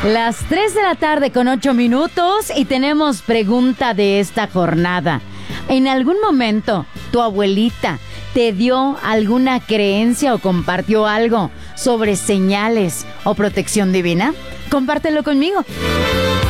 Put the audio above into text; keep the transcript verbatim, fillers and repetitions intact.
Las tres de la tarde con ocho minutos y tenemos pregunta de esta jornada. ¿En algún momento tu abuelita te dio alguna creencia o compartió algo sobre señales o protección divina? Compártelo conmigo.